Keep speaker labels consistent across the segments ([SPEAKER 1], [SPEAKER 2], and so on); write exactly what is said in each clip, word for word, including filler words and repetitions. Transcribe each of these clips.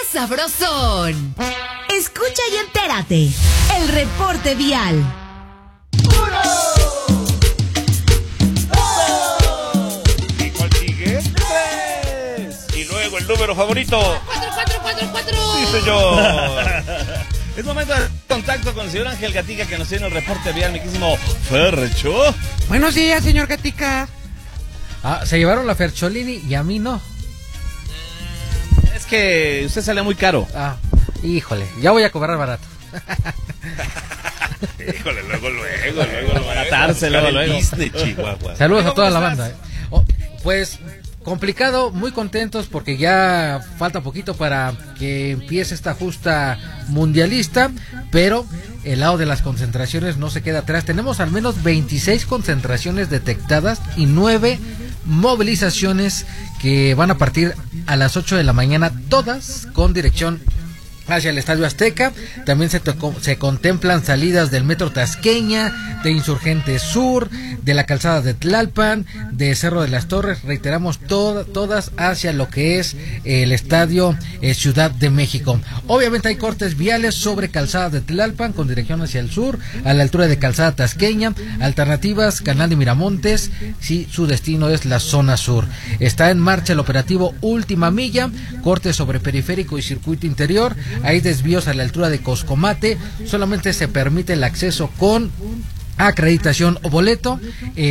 [SPEAKER 1] sabrosón. Escucha y entérate. El reporte vial.
[SPEAKER 2] ¡Uno! ¡Dos! ¿Y cuál sigue? ¡Tres! Y luego el número favorito.
[SPEAKER 3] ¡Cuatro, cuatro, cuatro, cuatro!
[SPEAKER 2] Sí, señor.
[SPEAKER 4] Es momento de contacto con el señor Ángel Gatica, que nos tiene el reporte vial, mi querísimo Fercho.
[SPEAKER 3] Buenos días, señor Gatica.
[SPEAKER 5] Ah, se llevaron la Fercholini y a mí no.
[SPEAKER 4] Es que usted sale muy caro.
[SPEAKER 5] Ah, híjole, ya voy a cobrar barato.
[SPEAKER 2] Híjole, luego, luego, luego, luego.
[SPEAKER 4] Baratarse, luego, luego.
[SPEAKER 2] Disney, Chihuahua.
[SPEAKER 5] Saludos a toda la banda. eh. Oh, pues complicado, muy contentos porque ya falta poquito para que empiece esta justa mundialista, pero el lado de las concentraciones no se queda atrás. Tenemos al menos veintiséis concentraciones detectadas y nueve movilizaciones que van a partir a las ocho de la mañana, todas con dirección hacia el Estadio Azteca. También se, tocó, se contemplan salidas del Metro Tasqueña, de Insurgente Sur, de la Calzada de Tlalpan, de Cerro de las Torres. Reiteramos, to, todas hacia lo que es el Estadio eh, Ciudad de México. Obviamente hay cortes viales sobre Calzada de Tlalpan con dirección hacia el sur, a la altura de Calzada Tasqueña. Alternativas, Canal de Miramontes, si su destino es la zona sur. Está en marcha el operativo Última Milla, cortes sobre Periférico y Circuito Interior. Hay desvíos a la altura de Coscomate, solamente se permite el acceso con acreditación o boleto.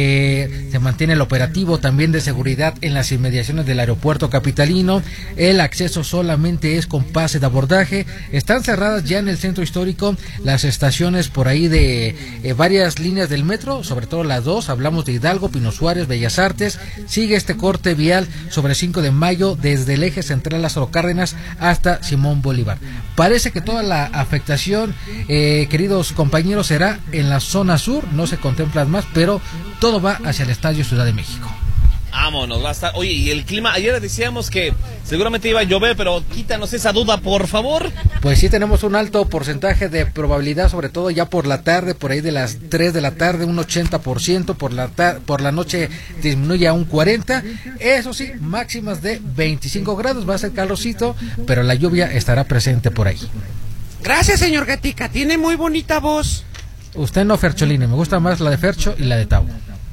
[SPEAKER 5] Eh, se mantiene el operativo también de seguridad en las inmediaciones del aeropuerto capitalino. El acceso solamente es con pase de abordaje. Están cerradas ya en el centro histórico las estaciones por ahí de eh, varias líneas del metro, sobre todo las dos. Hablamos de Hidalgo, Pino Suárez, Bellas Artes. Sigue este corte vial sobre cinco de mayo desde el eje central Lázaro Cárdenas hasta Simón Bolívar. Parece que toda la afectación, eh, queridos compañeros, será en la zona sur. No se contemplan más, pero todo va hacia el Estadio Ciudad de México.
[SPEAKER 4] Vámonos, va a estar. Oye, y el clima, ayer decíamos que seguramente iba a llover, pero quítanos esa duda, por favor.
[SPEAKER 5] Pues sí, tenemos un alto porcentaje de probabilidad, sobre todo ya por la tarde, por ahí de las tres de la tarde, un ochenta por ciento, por la, por la noche disminuye a un cuarenta por ciento. Eso sí, máximas de veinticinco grados, va a ser calorcito, pero la lluvia estará presente por ahí.
[SPEAKER 3] Gracias, señor Gatica, tiene muy bonita voz.
[SPEAKER 5] Usted no, Fercholini, me gusta más la de Fercho y la de Tau.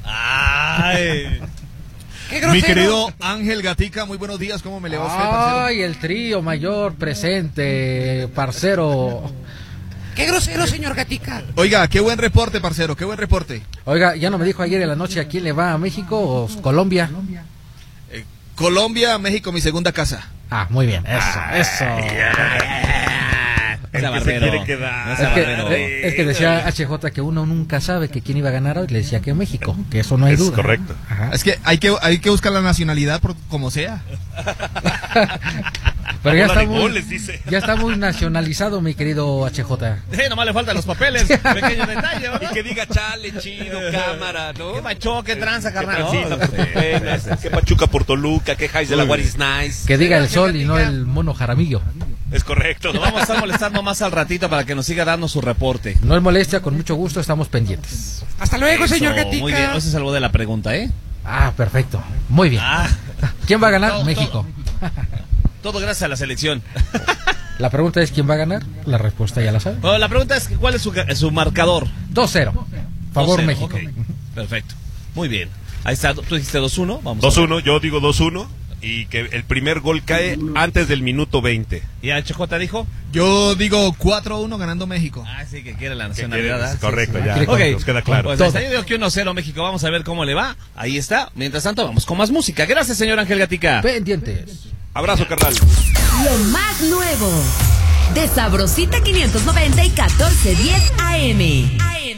[SPEAKER 4] Ay.
[SPEAKER 6] Mi querido Ángel Gatica, muy buenos días, ¿cómo me le va usted, parcero?
[SPEAKER 5] Ay, el trío mayor presente, parcero.
[SPEAKER 3] Qué grosero, señor Gatica.
[SPEAKER 6] Oiga, qué buen reporte, parcero, qué buen reporte.
[SPEAKER 5] Oiga, ya no me dijo ayer en la noche a quién le va, a México o Colombia.
[SPEAKER 6] Eh, Colombia, México, mi segunda casa.
[SPEAKER 5] Ah, muy bien, eso,
[SPEAKER 2] Ay,
[SPEAKER 5] eso.
[SPEAKER 2] ay, ay. El que se quiere quedar.
[SPEAKER 5] Es que, eh, es que decía H J que uno nunca sabe que quién iba a ganar hoy, le decía que México, que eso no hay
[SPEAKER 2] es
[SPEAKER 5] duda.
[SPEAKER 2] Correcto.
[SPEAKER 5] Ajá.
[SPEAKER 6] Es que hay que hay que buscar la nacionalidad por como sea.
[SPEAKER 5] Pero ya
[SPEAKER 2] Bola
[SPEAKER 5] está,
[SPEAKER 2] de
[SPEAKER 5] muy,
[SPEAKER 2] goles, dice.
[SPEAKER 5] ya está muy nacionalizado, mi querido H J.
[SPEAKER 4] Eh, nomás le faltan los papeles, pequeño detalle, ¿verdad?
[SPEAKER 2] Y que diga chale, chido, cámara, ¿no?
[SPEAKER 4] Qué macho, qué tranza,
[SPEAKER 2] Qué
[SPEAKER 4] carnal.
[SPEAKER 2] transita por
[SPEAKER 4] Sí.
[SPEAKER 2] Penas, qué Pachuca por Toluca, qué Jais de la What is Nice.
[SPEAKER 5] Que diga el sol y no el mono Jaramillo.
[SPEAKER 2] Es correcto.
[SPEAKER 4] Nos vamos a estar molestando más al ratito para que nos siga dando su reporte.
[SPEAKER 5] No es molestia, con mucho gusto estamos pendientes.
[SPEAKER 3] Hasta luego,
[SPEAKER 4] Eso,
[SPEAKER 3] señor Gatica.
[SPEAKER 4] muy bien, no se salvó de la pregunta, ¿eh?
[SPEAKER 5] Ah, perfecto. Muy bien.
[SPEAKER 4] Ah.
[SPEAKER 5] ¿Quién va a ganar?
[SPEAKER 4] Todo,
[SPEAKER 5] México.
[SPEAKER 4] Todo gracias a la selección.
[SPEAKER 5] La pregunta es ¿quién va a ganar? La respuesta ya la sabe.
[SPEAKER 4] Bueno, la pregunta es ¿cuál es su, su marcador?
[SPEAKER 5] dos cero. Favor
[SPEAKER 4] dos cero,
[SPEAKER 5] México.
[SPEAKER 4] okay. Perfecto. Muy bien. Ahí está, tú dijiste dos uno. Vamos
[SPEAKER 2] dos
[SPEAKER 4] a ver.
[SPEAKER 2] uno, yo digo dos uno. Y que el primer gol cae antes del minuto veinte.
[SPEAKER 4] ¿Y H J dijo?
[SPEAKER 6] Yo digo cuatro uno ganando México.
[SPEAKER 4] Ah, sí, que quiere la
[SPEAKER 2] Que
[SPEAKER 4] nacionalidad.
[SPEAKER 2] quiere-
[SPEAKER 4] ¿ah?
[SPEAKER 2] correcto,
[SPEAKER 4] Sí, sí.
[SPEAKER 2] ya.
[SPEAKER 5] Quiere
[SPEAKER 4] Ok,
[SPEAKER 2] Nos queda claro.
[SPEAKER 4] Pues ahí está, yo digo que uno cero México. Vamos a ver cómo le va. Ahí está. Mientras tanto, vamos con más música. Gracias, señor Ángel Gatica.
[SPEAKER 5] Pendientes.
[SPEAKER 2] Abrazo, carnal.
[SPEAKER 1] Lo más nuevo de Sabrosita quinientos noventa y catorce diez A M.